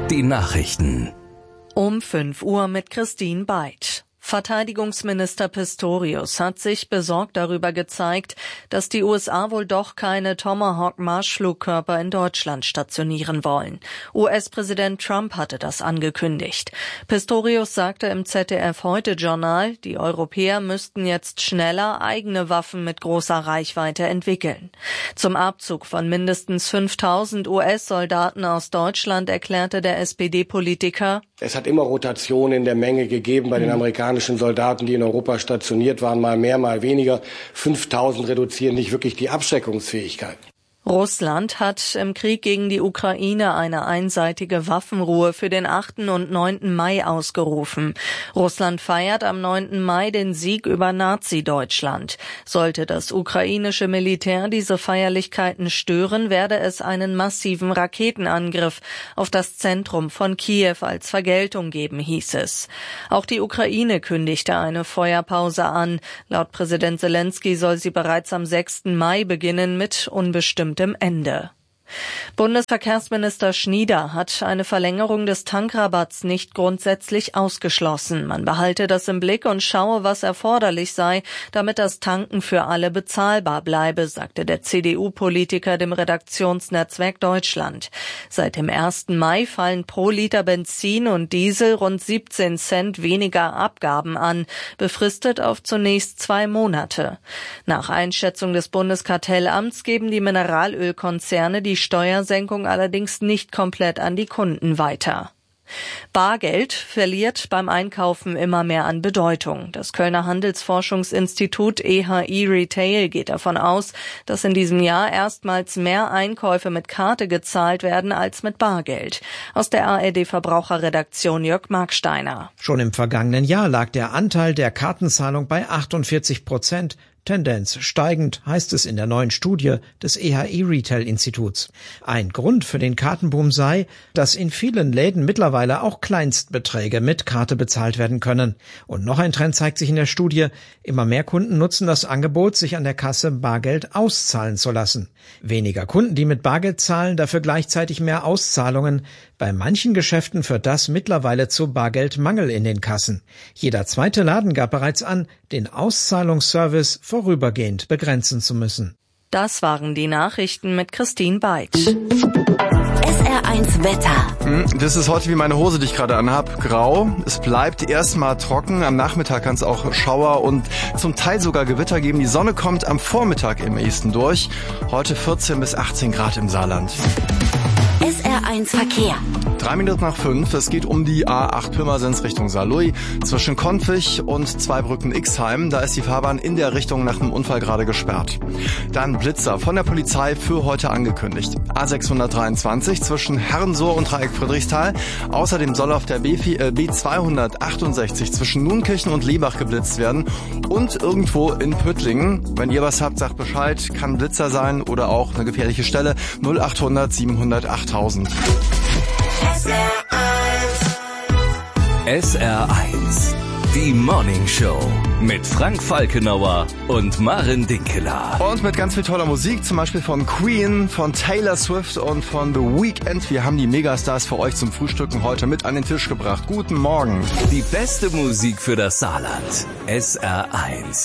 Die Nachrichten. Um 5 Uhr mit Christine Beid. Verteidigungsminister Pistorius hat sich besorgt darüber gezeigt, dass die USA wohl doch keine Tomahawk-Marschflugkörper in Deutschland stationieren wollen. US-Präsident Trump hatte das angekündigt. Pistorius sagte im ZDF-Heute-Journal, die Europäer müssten jetzt schneller eigene Waffen mit großer Reichweite entwickeln. Zum Abzug von mindestens 5.000 US-Soldaten aus Deutschland erklärte der SPD-Politiker: Es hat immer Rotation in der Menge gegeben bei den amerikanischen Soldaten, die in Europa stationiert waren, mal mehr, mal weniger. 5.000 reduzieren nicht wirklich die Abschreckungsfähigkeit. Russland hat im Krieg gegen die Ukraine eine einseitige Waffenruhe für den 8. und 9. Mai ausgerufen. Russland feiert am 9. Mai den Sieg über Nazi-Deutschland. Sollte das ukrainische Militär diese Feierlichkeiten stören, werde es einen massiven Raketenangriff auf das Zentrum von Kiew als Vergeltung geben, hieß es. Auch die Ukraine kündigte eine Feuerpause an. Laut Präsident Zelensky soll sie bereits am 6. Mai beginnen mit unbestimmtem Ende. Bundesverkehrsminister Schnieder hat eine Verlängerung des Tankrabatts nicht grundsätzlich ausgeschlossen. Man behalte das im Blick und schaue, was erforderlich sei, damit das Tanken für alle bezahlbar bleibe, sagte der CDU-Politiker dem Redaktionsnetzwerk Deutschland. Seit dem 1. Mai fallen pro Liter Benzin und Diesel rund 17 Cent weniger Abgaben an, befristet auf zunächst 2 Monate. Nach Einschätzung des Bundeskartellamts geben die Mineralölkonzerne die Steuersenkung allerdings nicht komplett an die Kunden weiter. Bargeld verliert beim Einkaufen immer mehr an Bedeutung. Das Kölner Handelsforschungsinstitut EHI Retail geht davon aus, dass in diesem Jahr erstmals mehr Einkäufe mit Karte gezahlt werden als mit Bargeld. Aus der ARD-Verbraucherredaktion Jörg Marksteiner. Schon im vergangenen Jahr lag der Anteil der Kartenzahlung bei 48%. Tendenz steigend, heißt es in der neuen Studie des EHI Retail Instituts. Ein Grund für den Kartenboom sei, dass in vielen Läden mittlerweile auch Kleinstbeträge mit Karte bezahlt werden können. Und noch ein Trend zeigt sich in der Studie: Immer mehr Kunden nutzen das Angebot, sich an der Kasse Bargeld auszahlen zu lassen. Weniger Kunden, die mit Bargeld zahlen, dafür gleichzeitig mehr Auszahlungen. Bei manchen Geschäften führt das mittlerweile zu Bargeldmangel in den Kassen. Jeder zweite Laden gab bereits an, den Auszahlungsservice vorübergehend begrenzen zu müssen. Das waren die Nachrichten mit Christine Beid. SR1 Wetter. Das ist heute wie meine Hose, die ich gerade anhab. Grau. Es bleibt erstmal trocken. Am Nachmittag kann es auch Schauer und zum Teil sogar Gewitter geben. Die Sonne kommt am Vormittag im Esten durch. Heute 14 bis 18 Grad im Saarland. SR1 Verkehr. 5:03. Es geht um die A8 Pirmasens Richtung Saarlouis zwischen Konfig und Zweibrücken-Ixheim. Da ist die Fahrbahn in der Richtung nach einem Unfall gerade gesperrt. Dann Blitzer von der Polizei für heute angekündigt. A623 zwischen Herrensohr und Dreieck Friedrichsthal. Außerdem soll auf der B268 zwischen Nunkirchen und Lebach geblitzt werden. Und irgendwo in Püttlingen. Wenn ihr was habt, sagt Bescheid. Kann Blitzer sein oder auch eine gefährliche Stelle. 0800 700 8000. SR1. Die Morning Show mit Frank Falkenauer und Maren Dinkeler. Und mit ganz viel toller Musik, zum Beispiel von Queen, von Taylor Swift und von The Weeknd. Wir haben die Megastars für euch zum Frühstücken heute mit an den Tisch gebracht. Guten Morgen. Die beste Musik für das Saarland. SR1.